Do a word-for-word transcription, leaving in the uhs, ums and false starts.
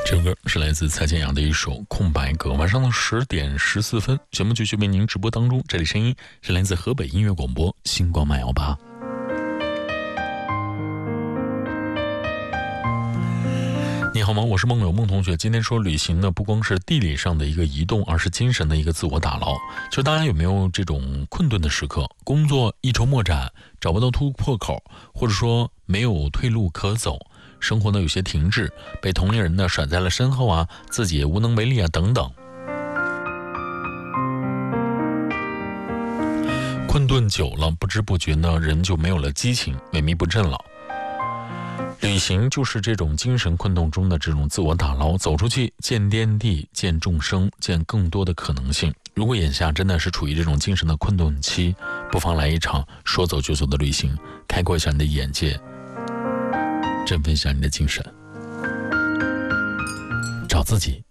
这首歌是来自蔡健雅的一首《空白格》。晚上的十点十四分，节目继续为您直播当中。这里声音是来自河北音乐广播星光慢摇吧。你好吗？我是梦友梦同学。今天说旅行呢，不光是地理上的一个移动，而是精神的一个自我打捞。其实大家有没有这种困顿的时刻？工作一筹莫展，找不到突破口，或者说没有退路可走，生活呢有些停滞，被同龄人呢甩在了身后啊，自己也无能为力啊等等。困顿久了，不知不觉呢，人就没有了激情，萎靡不振了。旅行就是这种精神困顿中的这种自我打捞，走出去见天地，见众生，见更多的可能性。如果眼下真的是处于这种精神的困顿期，不妨来一场说走就走的旅行，开阔一下你的眼界，振奋一下你的精神，找自己，